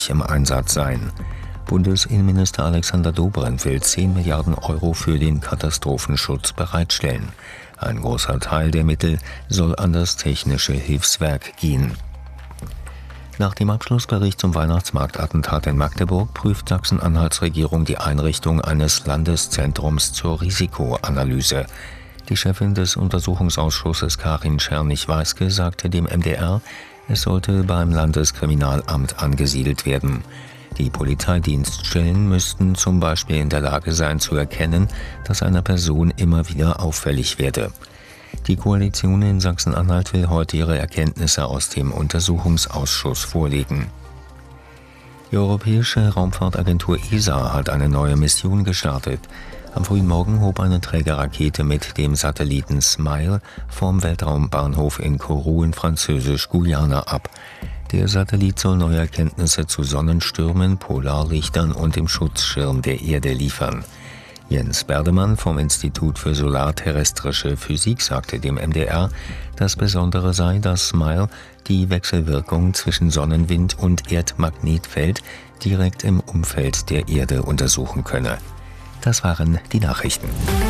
im Einsatz sein. Bundesinnenminister Alexander Dobrindt will 10 Milliarden Euro für den Katastrophenschutz bereitstellen. Ein großer Teil der Mittel soll an das Technische Hilfswerk gehen. Nach dem Abschlussbericht zum Weihnachtsmarktattentat in Magdeburg prüft Sachsen-Anhalts Regierung die Einrichtung eines Landeszentrums zur Risikoanalyse. Die Chefin des Untersuchungsausschusses Karin Schernig-Weiske sagte dem MDR, es sollte beim Landeskriminalamt angesiedelt werden. Die Polizeidienststellen müssten zum Beispiel in der Lage sein zu erkennen, dass einer Person immer wieder auffällig werde. Die Koalition in Sachsen-Anhalt will heute ihre Erkenntnisse aus dem Untersuchungsausschuss vorlegen. Die Europäische Raumfahrtagentur ESA hat eine neue Mission gestartet. Am frühen Morgen hob eine Trägerrakete mit dem Satelliten SMILE vom Weltraumbahnhof in Kourou in Französisch-Guyana ab. Der Satellit soll neue Erkenntnisse zu Sonnenstürmen, Polarlichtern und dem Schutzschirm der Erde liefern. Jens Berdemann vom Institut für Solarterrestrische Physik sagte dem MDR, das Besondere sei, dass SMILE die Wechselwirkung zwischen Sonnenwind und Erdmagnetfeld direkt im Umfeld der Erde untersuchen könne. Das waren die Nachrichten.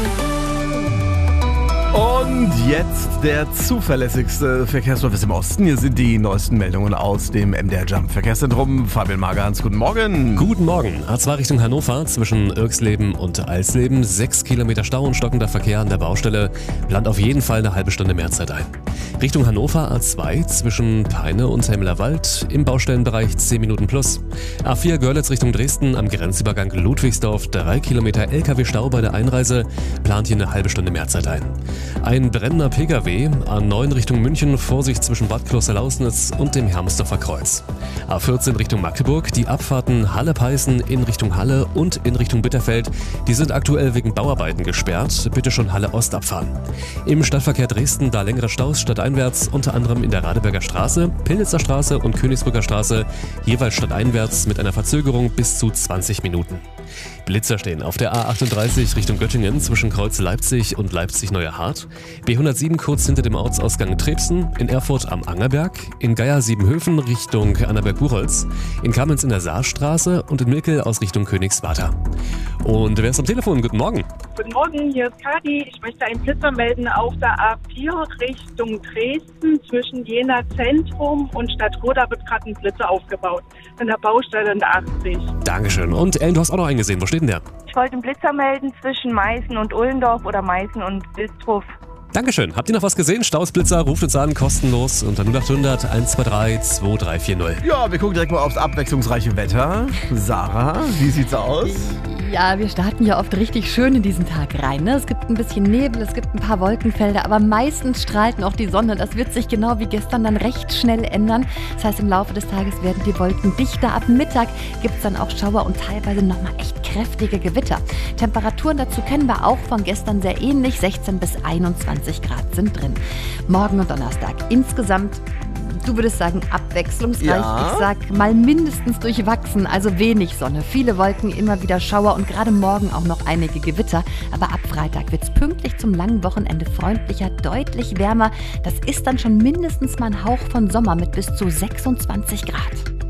Und jetzt der zuverlässigste Verkehrsservice im Osten. Hier sind die neuesten Meldungen aus dem MDR Jump Verkehrszentrum. Fabian Magerhans, guten Morgen. Guten Morgen. A2 Richtung Hannover zwischen Irxleben und Eisleben. 6 Kilometer Stau und stockender Verkehr an der Baustelle. Plant auf jeden Fall eine halbe Stunde Mehrzeit ein. Richtung Hannover A2 zwischen Peine und Hemmelerwald. Im Baustellenbereich 10 Minuten plus. A4 Görlitz Richtung Dresden am Grenzübergang Ludwigsdorf. 3 Kilometer LKW-Stau bei der Einreise. Plant hier eine halbe Stunde Mehrzeit ein. Ein brennender Pkw, A9 Richtung München, Vorsicht zwischen Bad Kloster-Lausnitz und dem Hermsdorfer Kreuz. A14 Richtung Magdeburg, die Abfahrten Halle-Peißen in Richtung Halle und in Richtung Bitterfeld, die sind aktuell wegen Bauarbeiten gesperrt, bitte schon Halle Ost abfahren. Im Stadtverkehr Dresden, da längere Staus stadteinwärts, unter anderem in der Radeberger Straße, Pillnitzer Straße und Königsbrücker Straße, jeweils stadteinwärts mit einer Verzögerung bis zu 20 Minuten. Blitzer stehen auf der A38 Richtung Göttingen zwischen Kreuz Leipzig und Leipzig-Neuerhardt, B107 kurz hinter dem Ortsausgang Trebsen, in Erfurt am Angerberg, in Geier-Siebenhöfen Richtung Annaberg-Buchholz, in Kamenz in der Saarstraße und in Milkel aus Richtung Königswarter. Und wer ist am Telefon? Guten Morgen. Guten Morgen, hier ist Kati. Ich möchte einen Blitzer melden auf der A4 Richtung Dresden zwischen Jena Zentrum und Stadtruhr. Da wird gerade ein Blitzer aufgebaut. An der Baustelle in der 80. Dankeschön. Und Ellen, du hast auch noch einen gesehen. Wo steht denn der? Ich wollte einen Blitzer melden zwischen Meißen und Ullendorf oder Meißen und Wilsdruf. Dankeschön. Habt ihr noch was gesehen? Stausblitzer, ruft uns an, kostenlos unter 0800 123 2340. Ja, wir gucken direkt mal aufs abwechslungsreiche Wetter. Sarah, wie sieht's aus? Ja, wir starten ja oft richtig schön in diesen Tag rein. Ne? Es gibt ein bisschen Nebel, es gibt ein paar Wolkenfelder, aber meistens strahlt noch die Sonne. Das wird sich genau wie gestern dann recht schnell ändern. Das heißt, im Laufe des Tages werden die Wolken dichter. Ab Mittag gibt es dann auch Schauer und teilweise nochmal echt kräftige Gewitter. Temperaturen dazu kennen wir auch von gestern sehr ähnlich. 16 bis 21 Grad sind drin. Morgen und Donnerstag insgesamt, du würdest sagen, abwechslungsreich. Ja. Ich sag mal mindestens durchwachsen, also wenig Sonne, viele Wolken, immer wieder Schauer und gerade morgen auch noch einige Gewitter. Aber ab Freitag wird's pünktlich zum langen Wochenende freundlicher, deutlich wärmer. Das ist dann schon mindestens mal ein Hauch von Sommer mit bis zu 26 Grad.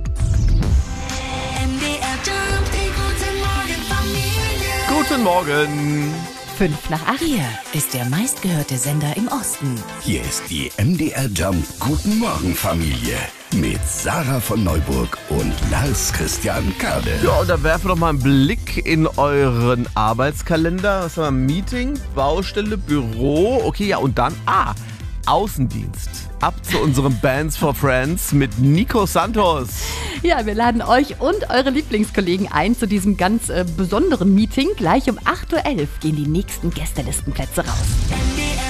Guten Morgen. 5 nach 8. Hier ist der meistgehörte Sender im Osten. Hier ist die MDR Jump Guten Morgen Familie mit Sarah von Neuburg und Lars Christian Kade. Ja, und da werfen wir doch mal einen Blick in euren Arbeitskalender. Was haben wir? Meeting, Baustelle, Büro. Okay, ja, und dann, Außendienst. Ab zu unserem Bands for Friends mit Nico Santos. Ja, wir laden euch und eure Lieblingskollegen ein zu diesem ganz besonderen Meeting. Gleich um 8.11 Uhr gehen die nächsten Gästelistenplätze raus.